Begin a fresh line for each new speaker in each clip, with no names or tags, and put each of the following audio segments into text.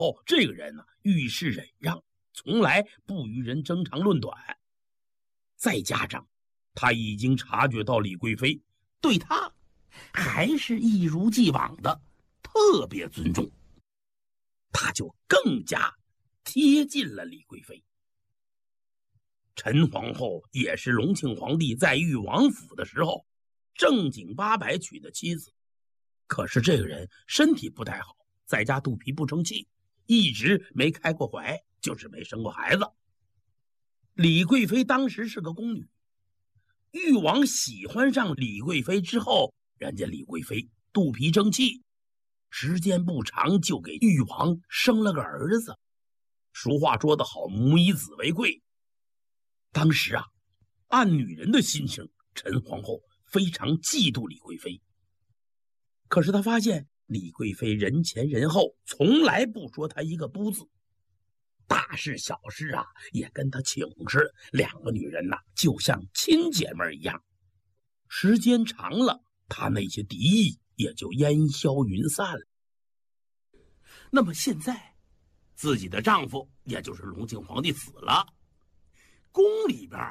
这个人呢，遇事忍让，从来不与人争长论短。再加上他已经察觉到李贵妃对他还是一如既往的特别尊重，他就更加贴近了李贵妃。陈皇后也是隆庆皇帝在裕王府的时候正经八百娶的妻子，可是这个人身体不太好，在家肚皮不成器，一直没开过怀，就是没生过孩子。李贵妃当时是个宫女，裕王喜欢上李贵妃之后，人家李贵妃肚皮争气，时间不长就给裕王生了个儿子。俗话说得好，母以子为贵。当时啊，按女人的心声，陈皇后非常嫉妒李贵妃。可是她发现李贵妃人前人后从来不说她一个不字，大事小事啊也跟她请示，两个女人呐就像亲姐妹一样。时间长了，她那些敌意也就烟消云散了。那么现在自己的丈夫也就是隆庆皇帝死了，宫里边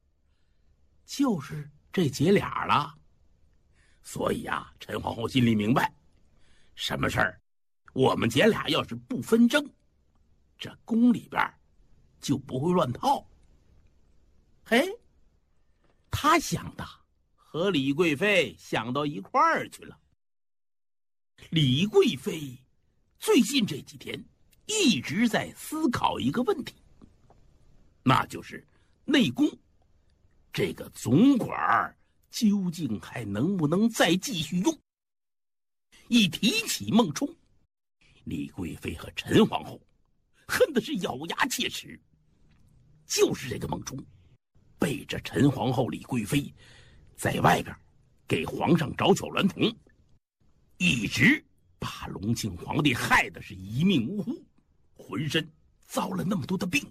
就是这姐俩了。所以啊，陈皇后心里明白，什么事儿我们姐俩要是不纷争，这宫里边就不会乱套。嘿，她想的和李贵妃想到一块儿去了。李贵妃最近这几天一直在思考一个问题，那就是内宫这个总管究竟还能不能再继续用。一提起孟冲，李贵妃和陈皇后恨的是咬牙切齿。就是这个孟冲背着陈皇后李贵妃在外边给皇上找巧鸾童，一直把隆庆皇帝害得是一命呜呼，浑身遭了那么多的病。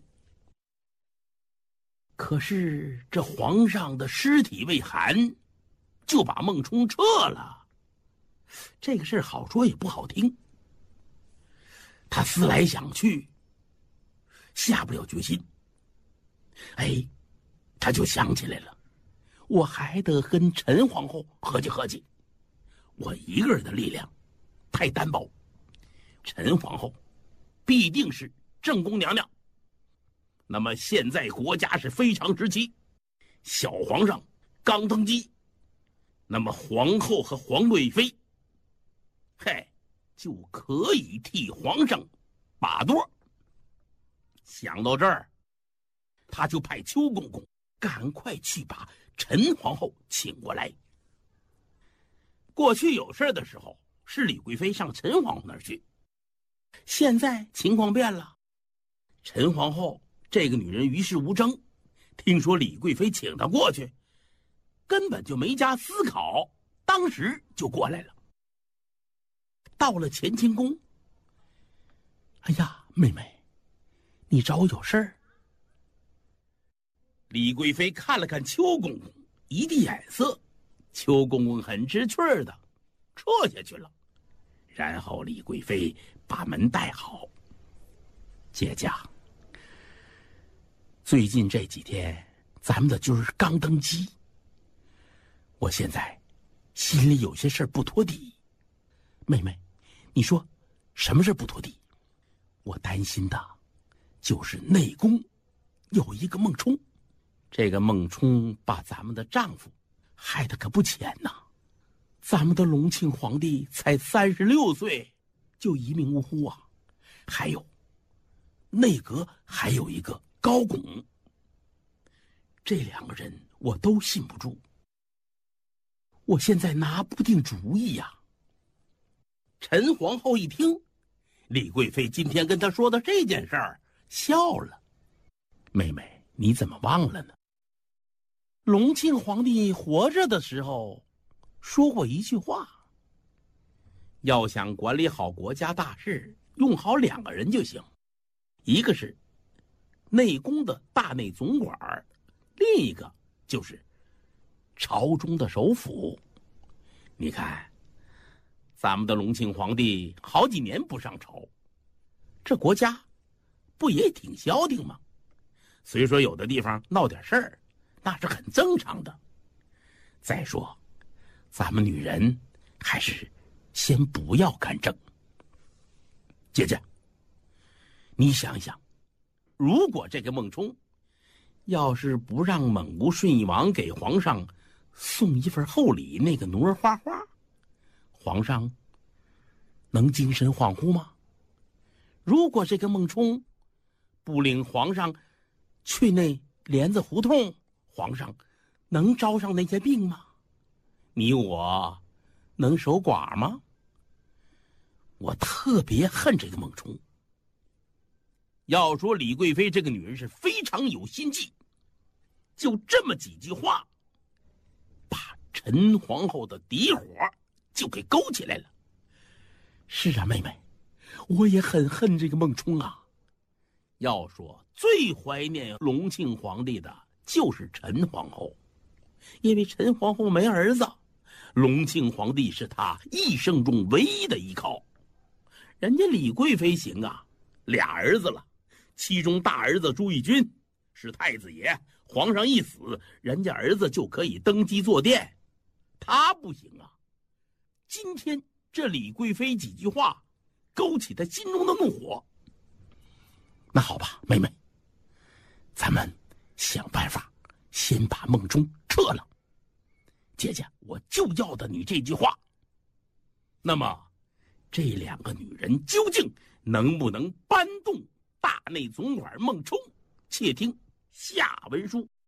可是这皇上的尸体未寒，就把孟冲撤了，这个事好说也不好听。他思来想去，下不了决心。哎，他就想起来了，我还得跟陈皇后合计合计，我一个人的力量太单薄，陈皇后必定是正宫娘娘。那么现在国家是非常时期，小皇上刚登基，那么皇后和皇贵妃就可以替皇上把舵。想到这儿，他就派邱公公赶快去把陈皇后请过来。过去有事的时候是李贵妃上陈皇后那儿去，现在情况变了，陈皇后这个女人与世无争，听说李贵妃请她过去，根本就没加思考，当时就过来了。到了乾清宫，哎呀，妹妹，你找我有事儿？李贵妃看了看邱公公，一递眼色，邱公公很知趣的撤下去了。然后李贵妃把门带好，姐家，最近这几天咱们的就是刚登基，我现在心里有些事儿不拖地。妹妹，你说什么事不拖地？我担心的就是内宫有一个孟冲，这个孟冲把咱们的丈夫害得可不浅呐。咱们的隆庆皇帝才36岁就一命呜呼啊！还有内阁还有一个高拱，这两个人我都信不住，我现在拿不定主意呀。陈皇后一听李贵妃今天跟她说的这件事儿，笑了。妹妹，你怎么忘了呢？隆庆皇帝活着的时候说过一句话，要想管理好国家大事，用好两个人就行，一个是内宫的大内总管，另一个就是朝中的首辅。你看咱们的隆庆皇帝好几年不上朝， 这国家不也挺消停吗？虽说有的地方闹点事儿，那是很正常的。再说，咱们女人还是先不要干政。姐姐，你想想，如果这个孟冲要是不让蒙古顺义王给皇上送一份厚礼，那个奴儿花花，皇上能精神恍惚吗？如果这个孟冲不领皇上去那帘子胡同，皇上能招上那些病吗？你我能守寡吗？我特别恨这个孟冲。要说李贵妃这个女人是非常有心计，就这么几句话，把陈皇后的底火就给勾起来了。是啊，妹妹，我也很恨这个孟冲啊。要说最怀念隆庆皇帝的就是陈皇后，因为陈皇后没儿子，隆庆皇帝是她一生中唯一的依靠。人家李贵妃行啊，2儿子了，其中大儿子朱翊钧是太子爷，皇上一死，人家儿子就可以登基坐殿，他不行啊。今天这李贵妃几句话勾起他心中的怒火。那好吧，妹妹，咱们想办法先把孟冲撤了。姐姐，我就要的你这句话。那么这2个女人究竟能不能搬动大内总管孟冲？且听下文书。